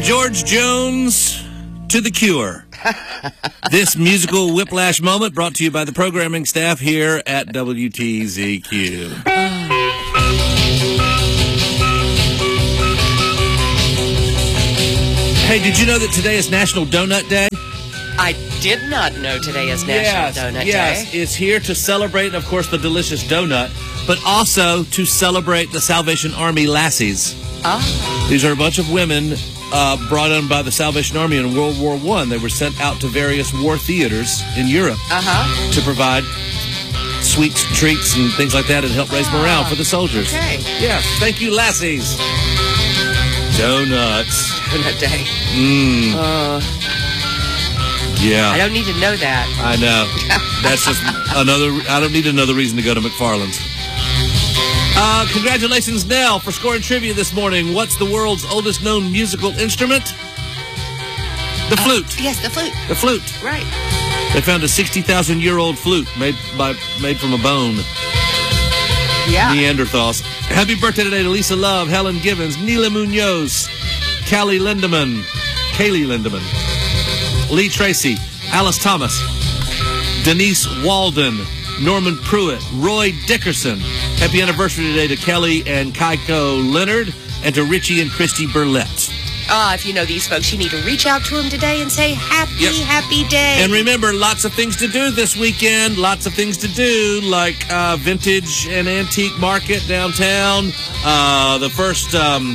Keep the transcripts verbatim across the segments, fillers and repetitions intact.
George Jones to The Cure. This musical whiplash moment brought to you by the programming staff here at W T Z Q. Hey, did you know that today is National Donut Day? I did not know today is National yes, Donut yes. Day. It's here to celebrate, of course, the delicious donut, but also to celebrate the Salvation Army lassies. Oh. These are a bunch of women uh, brought in by the Salvation Army in World War One. They were sent out to various war theaters in Europe uh-huh. to provide sweets, treats, and things like that and help raise oh. morale for the soldiers. Okay. Yes. Thank you, lassies. Donuts. Donut Day. Mmm. Uh, yeah. I don't need to know that. I know. That's just another... I don't need another reason to go to McFarland's. Uh, congratulations, Nell, for scoring trivia this morning. What's the world's oldest known musical instrument? The uh, flute. Yes, the flute. The flute. Right. They found a sixty thousand year old flute made by made from a bone. Yeah. Neanderthals. Happy birthday today to Lisa Love, Helen Givens, Neela Munoz, Callie Lindemann, Kaylee Lindemann, Lee Tracy, Alice Thomas, Denise Walden, Norman Pruitt, Roy Dickerson. Happy anniversary today to Kelly and Kaiko Leonard and to Richie and Christy Burlett. Ah, uh, if you know these folks, you need to reach out to them today and say, happy, yep. happy day. And remember, lots of things to do this weekend. Lots of things to do, like uh, vintage and antique market downtown. Uh, the first um,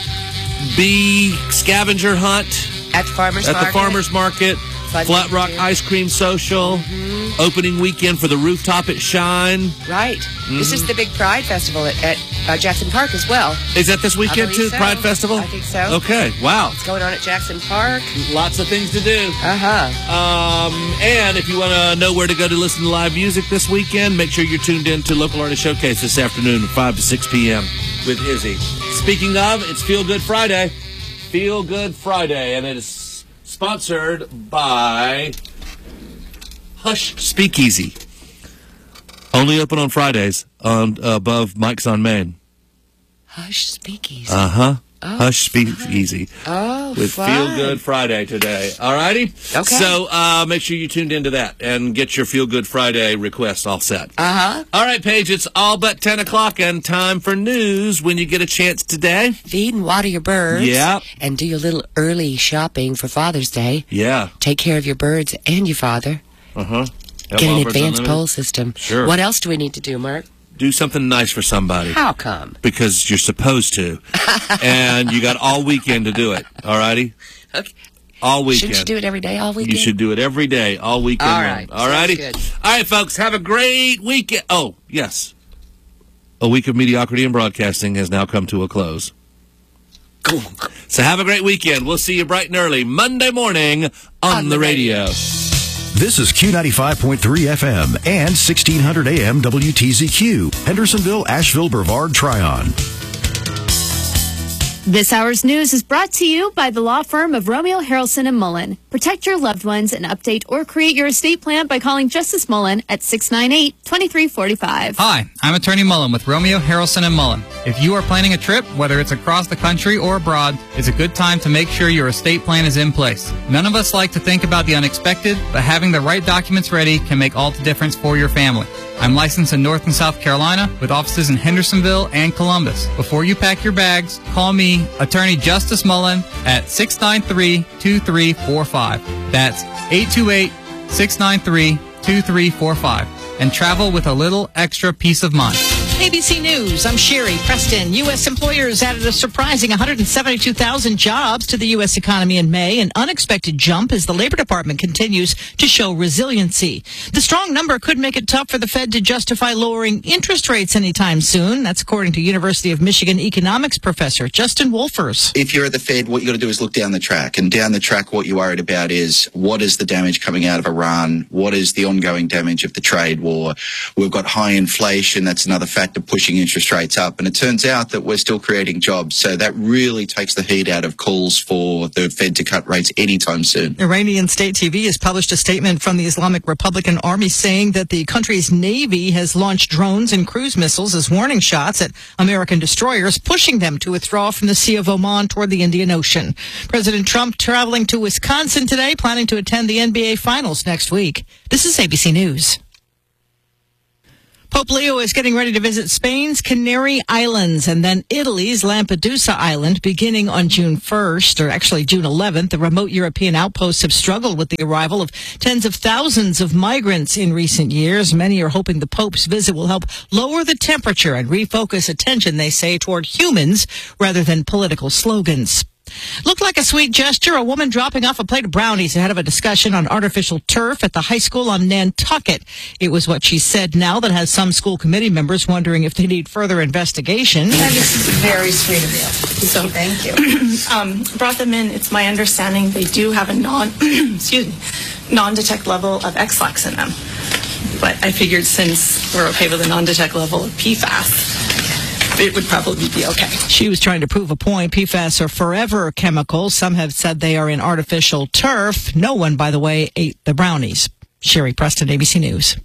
bee scavenger hunt. At the farmer's At market. the farmer's market. Fun Flat Rock Ice Cream Social. Mm-hmm. Opening weekend for the rooftop at Shine. Right. Mm-hmm. This is the big Pride Festival at, at uh, Jackson Park as well. Is that this weekend too, so. Pride Festival? I think so. Okay, wow. It's going on at Jackson Park. Lots of things to do. Uh-huh. Um, and if you want to know where to go to listen to live music this weekend, make sure you're tuned in to Local Artist Showcase this afternoon at five to six p.m. with Izzy. Speaking of, it's Feel Good Friday. Feel Good Friday, and it is sponsored by Hush Speakeasy. Only open on Fridays on uh, above Mike's on Main. Hush Speakeasy. Uh-huh. Oh, Hush Speakeasy. Oh, with fun. Feel Good Friday today. All righty? Okay. So uh, make sure you tuned into that and get your Feel Good Friday requests all set. Uh-huh. All right, Paige, it's all but ten o'clock and time for news when you get a chance today. Feed and water your birds. Yeah. And do your little early shopping for Father's Day. Yeah. Take care of your birds and your father. Uh-huh. Get an advanced poll system. Sure. What else do we need to do, Mark? Do something nice for somebody. How come? Because you're supposed to. And you got all weekend to do it. All righty? Okay. All weekend. Shouldn't you do it every day, all weekend? You should do it every day, all weekend all long. right. All righty? Good. All right, folks. Have a great weekend. Oh, yes. A week of mediocrity in broadcasting has now come to a close. So have a great weekend. We'll see you bright and early Monday morning on, on the, the radio. radio. This is Q ninety-five point three F M and sixteen hundred A M W T Z Q, Hendersonville, Asheville, Brevard, Tryon. This hour's news is brought to you by the law firm of Romeo, Harrelson and Mullen. Protect your loved ones and update or create your estate plan by calling Justice Mullen at six nine eight, two three four five. Hi, I'm Attorney Mullen with Romeo, Harrelson and Mullen. If you are planning a trip, whether it's across the country or abroad, it's a good time to make sure your estate plan is in place. None of us like to think about the unexpected, but having the right documents ready can make all the difference for your family. I'm licensed in North and South Carolina with offices in Hendersonville and Columbus. Before you pack your bags, call me, Attorney Justice Mullen, at six nine three, two three four five. That's eight two eight, six nine three, two three four five. And travel with a little extra peace of mind. A B C News, I'm Sherry Preston. U S employers added a surprising one hundred seventy-two thousand jobs to the U S economy in May, an unexpected jump as the Labor Department continues to show resiliency. The strong number could make it tough for the Fed to justify lowering interest rates anytime soon. That's according to University of Michigan economics professor Justin Wolfers. If you're at the Fed, what you got to do is look down the track. And down the track, what you're worried about is what is the damage coming out of Iran? What is the ongoing damage of the trade war? We've got high inflation. That's another factor. fact of pushing interest rates up. And it turns out that we're still creating jobs. So that really takes the heat out of calls for the Fed to cut rates anytime soon. Iranian state T V has published a statement from the Islamic Republican Army saying that the country's Navy has launched drones and cruise missiles as warning shots at American destroyers, pushing them to withdraw from the Sea of Oman toward the Indian Ocean. President Trump traveling to Wisconsin today, planning to attend the N B A Finals next week. This is A B C News. Pope Leo is getting ready to visit Spain's Canary Islands and then Italy's Lampedusa Island beginning on June first, or actually June eleventh. The remote European outposts have struggled with the arrival of tens of thousands of migrants in recent years. Many are hoping the Pope's visit will help lower the temperature and refocus attention, they say, toward humans rather than political slogans. Looked like a sweet gesture, a woman dropping off a plate of brownies ahead of a discussion on artificial turf at the high school on Nantucket. It was what she said now that has some school committee members wondering if they need further investigation. That is very sweet of you. So thank you. um, brought them in. It's my understanding they do have a non, excuse me, non-detect level of X-Lax in them. But I figured since we're okay with a non-detect level of P FAS, it would probably be okay. She was trying to prove a point. P FAS are forever chemicals. Some have said they are in artificial turf. No one, by the way, ate the brownies. Sherry Preston, A B C News.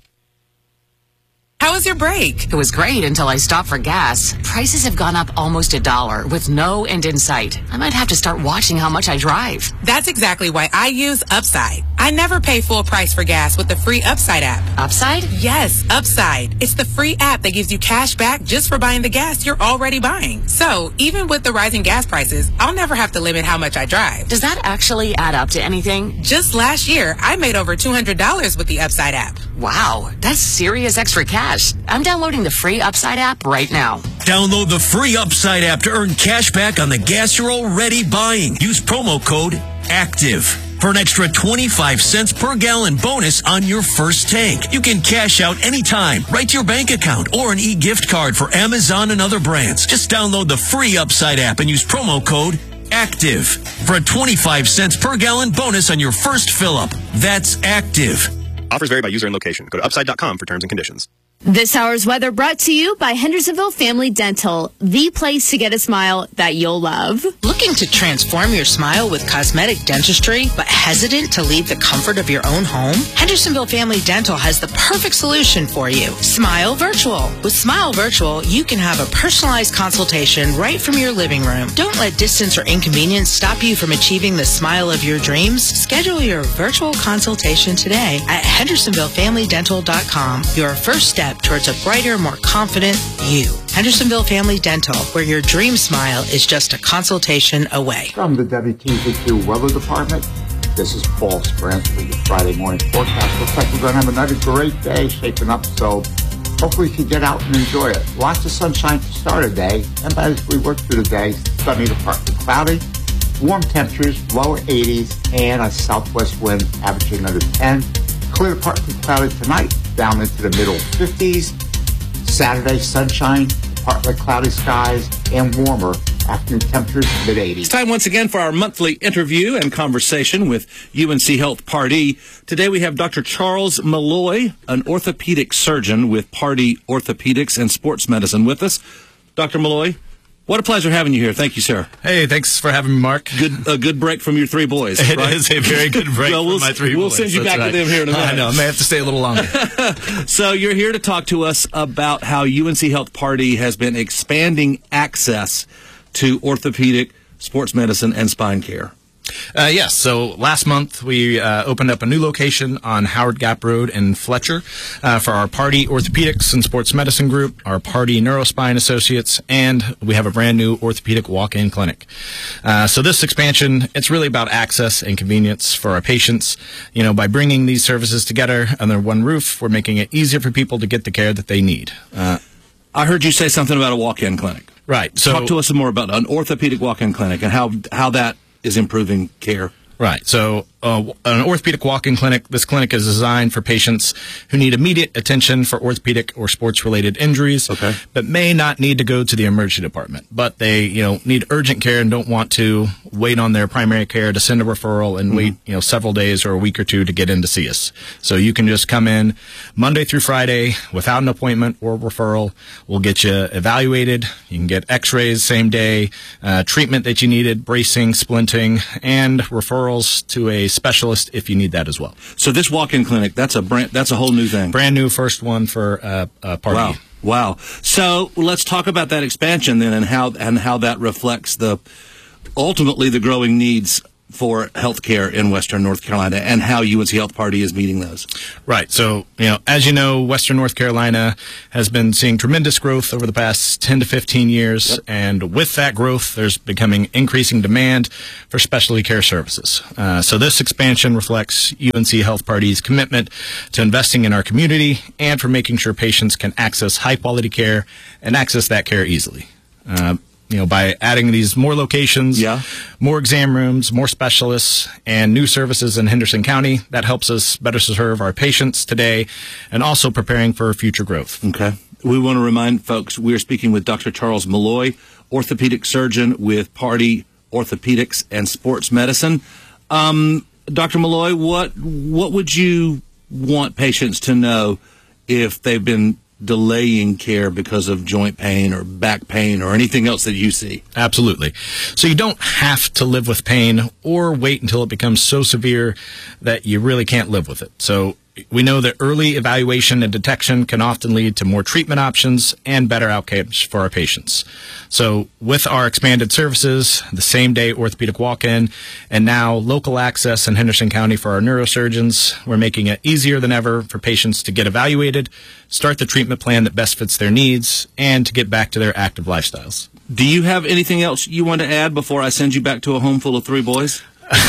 How was your break? It was great until I stopped for gas. Prices have gone up almost a dollar with no end in sight. I might have to start watching how much I drive. That's exactly why I use Upside. I never pay full price for gas with the free Upside app. Upside? Yes, Upside. It's the free app that gives you cash back just for buying the gas you're already buying. So even with the rising gas prices, I'll never have to limit how much I drive. Does that actually add up to anything? Just last year, I made over two hundred dollars with the Upside app. Wow, that's serious extra cash. I'm downloading the free Upside app right now. Download the free Upside app to earn cash back on the gas you're already buying. Use promo code ACTIVE for an extra twenty-five cents per gallon bonus on your first tank. You can cash out anytime, right to your bank account, or an e-gift card for Amazon and other brands. Just download the free Upside app and use promo code ACTIVE for a twenty-five cents per gallon bonus on your first fill-up. That's ACTIVE. Offers vary by user and location. Go to upside dot com for terms and conditions. This hour's weather brought to you by Hendersonville Family Dental, the place to get a smile that you'll love. Looking to transform your smile with cosmetic dentistry, but hesitant to leave the comfort of your own home? Hendersonville Family Dental has the perfect solution for you. Smile Virtual. With Smile Virtual, you can have a personalized consultation right from your living room. Don't let distance or inconvenience stop you from achieving the smile of your dreams. Schedule your virtual consultation today at hendersonville family dental dot com. Your first step towards a brighter, more confident you. Hendersonville Family Dental, where your dream smile is just a consultation away. From the W T Z Q Weather Department, this is Paul Sprance for your Friday morning forecast. Looks like we're going to have another great day shaping up, so hopefully you can get out and enjoy it. Lots of sunshine to start a day, and as we work through the day, sunny to partly cloudy, warm temperatures, lower eighties, and a southwest wind averaging under ten. Clear to partly cloudy tonight, down into the middle fifties. Saturday, sunshine, partly cloudy skies, and warmer afternoon temperatures, mid eighties. It's time once again for our monthly interview and conversation with U N C Health Pardee. Today we have Doctor Charles Malloy, an orthopedic surgeon with Pardee Orthopedics and Sports Medicine with us. Doctor Malloy, what a pleasure having you here. Thank you, sir. Hey, thanks for having me, Mark. Good, a good break from your three boys. It right? is a very good break well, we'll, from my three we'll boys. We'll send you That's back right. to them here in a minute. I know. I may have to stay a little longer. So you're here to talk to us about how U N C Health Pardee has been expanding access to orthopedic, sports medicine, and spine care. Uh, yes, so last month we uh, opened up a new location on Howard Gap Road in Fletcher uh, for our Pardee Orthopedics and Sports Medicine Group, our Pardee Neurospine Associates, and we have a brand new orthopedic walk-in clinic. Uh, so this expansion, it's really about access and convenience for our patients. You know, by bringing these services together under one roof, we're making it easier for people to get the care that they need. Uh, I heard you say something about a walk-in clinic. Right. So talk to us some more about an orthopedic walk-in clinic and how how that is improving care. Right. So uh, an orthopedic walk-in clinic, this clinic is designed for patients who need immediate attention for orthopedic or sports-related injuries, okay. but may not need to go to the emergency department. But they, you know, need urgent care and don't want to wait on their primary care to send a referral and mm-hmm. wait, you know, several days or a week or two to get in to see us. So you can just come in Monday through Friday without an appointment or referral. We'll get you evaluated. You can get x-rays same day, uh, treatment that you needed, bracing, splinting, and referrals to a specialist if you need that as well. So this walk-in clinic, that's a brand, that's a whole new thing. Brand new, first one for uh, uh, Part Wow. E. Wow. So let's talk about that expansion then, and how and how that reflects the ultimately the growing needs for healthcare in Western North Carolina, and how U N C Health Party is meeting those. Right. So, you know, as you know, Western North Carolina has been seeing tremendous growth over the past ten to fifteen years. Yep. And with that growth, there's becoming increasing demand for specialty care services. Uh, so this expansion reflects U N C Health Party's commitment to investing in our community and for making sure patients can access high quality care and access that care easily. Uh, You know, by adding these more locations, yeah. more exam rooms, more specialists, and new services in Henderson County, that helps us better serve our patients today and also preparing for future growth. Okay. We want to remind folks we're speaking with Doctor Charles Malloy, orthopedic surgeon with Party Orthopedics and Sports Medicine. Um, Doctor Malloy, what what would you want patients to know if they've been delaying care because of joint pain or back pain or anything else that you see? Absolutely. So you don't have to live with pain or wait until it becomes so severe that you really can't live with it. So we know that early evaluation and detection can often lead to more treatment options and better outcomes for our patients. So with our expanded services, the same-day orthopedic walk-in, and now local access in Henderson County for our neurosurgeons, we're making it easier than ever for patients to get evaluated, start the treatment plan that best fits their needs, and to get back to their active lifestyles. Do you have anything else you want to add before I send you back to a home full of three boys?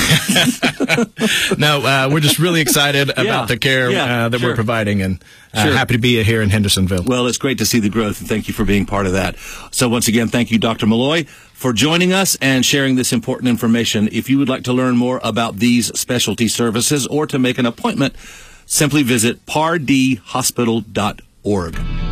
No, uh, we're just really excited about yeah, the care yeah, uh, that sure. we're providing, and uh, Sure. happy to be here in Hendersonville. Well, it's great to see the growth, and thank you for being part of that. So once again, thank you, Doctor Malloy, for joining us and sharing this important information. If you would like to learn more about these specialty services or to make an appointment, simply visit pardhospital dot org.